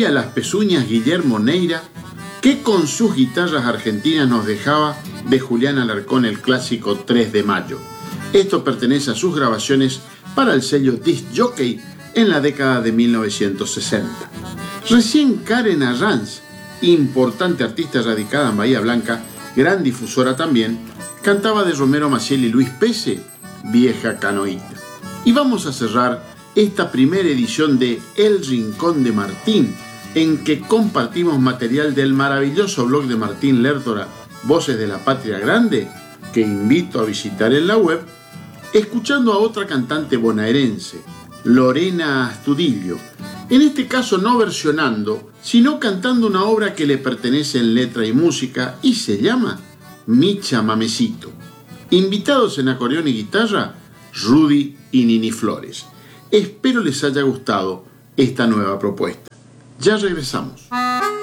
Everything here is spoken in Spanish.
movía las pezuñas Guillermo Neira, que con sus guitarras argentinas nos dejaba de Julián Alarcón el clásico 3 de mayo. Esto pertenece a sus grabaciones para el sello Disc Jockey en la década de 1960. Recién Karen Arranz, importante artista radicada en Bahía Blanca, gran difusora también, cantaba de Romero Maciel y Luis Pese, Vieja Canoita. Y vamos a cerrar esta primera edición de El Rincón de Martín, en que compartimos material del maravilloso blog de Martín Lertora, Voces de la Patria Grande, que invito a visitar en la web, escuchando a otra cantante bonaerense, Lorena Astudillo, en este caso no versionando, sino cantando una obra que le pertenece en letra y música y se llama Micha Mamecito. Invitados en acordeón y guitarra, Rudy y Nini Flores. Espero les haya gustado esta nueva propuesta. Ya regresamos.